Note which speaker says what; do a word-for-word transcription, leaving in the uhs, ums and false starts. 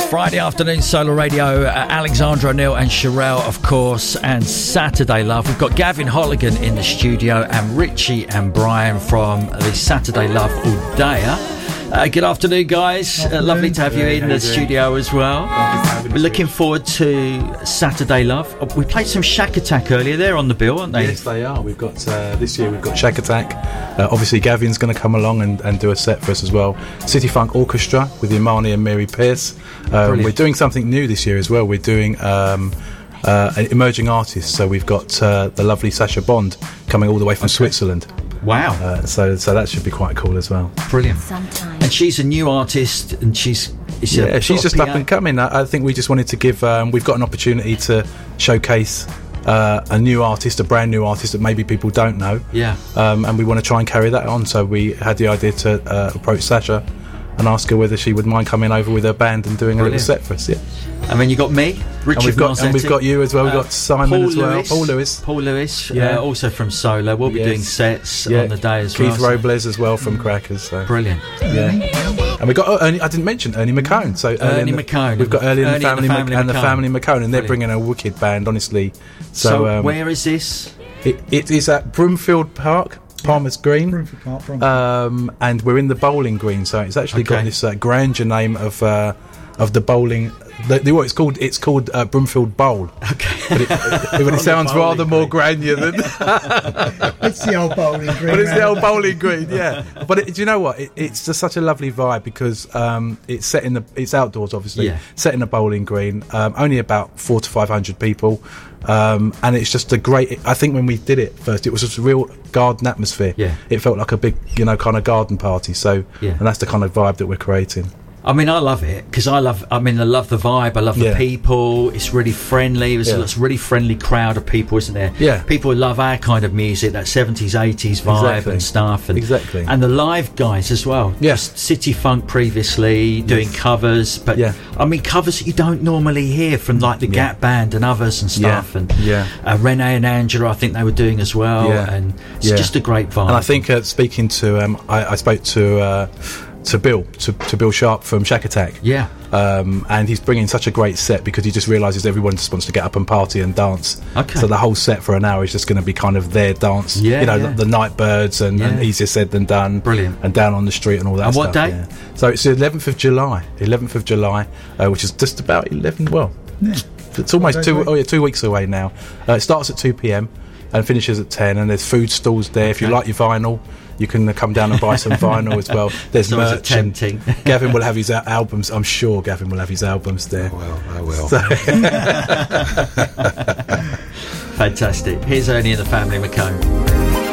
Speaker 1: Friday afternoon Solar Radio, uh, Alexandra O'Neill and Sherelle, of course, and Saturday Love. We've got Gavin Holligan in the studio and Richie and Brian from the Saturday Love Udaya. Uh, good afternoon, guys. Afternoon. Uh, lovely to have you in the studio as well. We're looking forward to Saturday Love. Uh, we played some Shack Attack earlier. They're on the bill, aren't they?
Speaker 2: Yes, they are. We've got uh, this year. We've got Shack Attack. Uh, obviously, Gavin's going to come along and, and do a set for us as well. City Funk Orchestra with Imani and Mary Pierce. Um, we're doing something new this year as well. We're doing um, uh, an emerging artist. So we've got uh, the lovely Sasha Bond coming all the way from okay. Switzerland.
Speaker 1: Wow.
Speaker 2: Uh, so so that should be quite cool as well.
Speaker 1: Brilliant. Sometimes. And she's a new artist, and she's
Speaker 2: she yeah she's just up and coming. I, I think we just wanted to give um, we've got an opportunity to showcase uh, a new artist, a brand new artist that maybe people don't know.
Speaker 1: Yeah.
Speaker 2: Um, and we want to try and carry that on. So we had the idea to uh, approach Sasha and ask her whether she would mind coming over with her band and doing Brilliant. a little set for us. Yeah.
Speaker 1: And then you got me, Richard,
Speaker 2: and we've got
Speaker 1: Marzetti.
Speaker 2: and we've got you as well. We've got Simon
Speaker 1: Paul
Speaker 2: as well.
Speaker 1: Lewis,
Speaker 2: Paul Lewis,
Speaker 1: Paul Lewis,
Speaker 2: yeah,
Speaker 1: uh, also from Solar. We'll be yes. doing sets yeah. on the day as
Speaker 2: Keith
Speaker 1: well.
Speaker 2: Keith Robles as well from Crackers. So.
Speaker 1: Brilliant.
Speaker 2: Yeah. And we got oh, Ernie, I didn't mention Ernie McCone. So
Speaker 1: Ernie McCone.
Speaker 2: We've got Ernie, and the family,
Speaker 1: and the family,
Speaker 2: and the family McCone, and
Speaker 1: Brilliant.
Speaker 2: they're bringing a wicked band, honestly. So,
Speaker 1: so
Speaker 2: um,
Speaker 1: where is this?
Speaker 2: It, it is at Broomfield Park. Palmer's Green,
Speaker 3: Broomfield Park, Broomfield.
Speaker 2: Um, and we're in the Bowling Green, so it's actually
Speaker 1: okay.
Speaker 2: got this uh, grandeur name of uh, of the bowling. The, the, what it's called, it's called uh, Broomfield Bowl.
Speaker 1: Okay,
Speaker 2: but it, it, but it sounds rather green. more grandeur than.
Speaker 3: It's the old Bowling Green.
Speaker 2: But it's the old Bowling Green, yeah. But it, do you know what? It, it's just such a lovely vibe because um, it's set in the, it's outdoors, obviously.
Speaker 1: Yeah.
Speaker 2: Set in a bowling green, um, only about four to five hundred people. Um, and it's just a great. I think when we did it first, it was just a real garden atmosphere.
Speaker 1: Yeah,
Speaker 2: it felt like a big, you know, kind of garden party. So,
Speaker 1: yeah.
Speaker 2: and that's the kind of vibe that we're creating.
Speaker 1: I mean, I love it because I love. I mean, I love the vibe. I love the
Speaker 2: yeah.
Speaker 1: people. It's really friendly. There's
Speaker 2: yeah.
Speaker 1: a really friendly crowd of people, isn't there?
Speaker 2: Yeah.
Speaker 1: People love our kind of music, that seventies, eighties vibe
Speaker 2: exactly.
Speaker 1: and stuff. And,
Speaker 2: exactly.
Speaker 1: And the live guys as well.
Speaker 2: Yeah.
Speaker 1: Just City Funk previously doing yes. covers, but
Speaker 2: yeah.
Speaker 1: I mean covers that you don't normally hear from like the
Speaker 2: yeah.
Speaker 1: Gap Band and others and stuff.
Speaker 2: Yeah.
Speaker 1: And
Speaker 2: yeah.
Speaker 1: Uh, Renee and Angela, I think they were doing as well.
Speaker 2: Yeah.
Speaker 1: And it's
Speaker 2: yeah.
Speaker 1: just a great vibe.
Speaker 2: And I think uh, speaking to, um, I, I spoke to. Uh, to Bill to, to Bill Sharp from Shack Attack,
Speaker 1: yeah
Speaker 2: um, and he's bringing such a great set because he just realises everyone just wants to get up and party and dance.
Speaker 1: Okay.
Speaker 2: So the whole set for an hour is just going to be kind of their dance,
Speaker 1: yeah,
Speaker 2: you know,
Speaker 1: yeah.
Speaker 2: the, the Nightbirds and,
Speaker 1: yeah.
Speaker 2: and Easier Said Than Done.
Speaker 1: Brilliant.
Speaker 2: And Down on the Street and all that
Speaker 1: and
Speaker 2: stuff.
Speaker 1: what day?
Speaker 2: Yeah. So it's the eleventh of July eleventh of July, uh, which is just about eleven, well
Speaker 3: yeah.
Speaker 2: it's almost two oh yeah two weeks away now. Uh, it starts at two p.m. and finishes at ten, and there's food stalls there. Okay. If you like your vinyl, you can come down and buy some vinyl as well. There's
Speaker 1: so
Speaker 2: merch.
Speaker 1: Tempting.
Speaker 2: Gavin will have his albums. I'm sure Gavin will have his albums there.
Speaker 4: I will. I will.
Speaker 2: So
Speaker 1: Fantastic. Here's Ernie and the family McCone.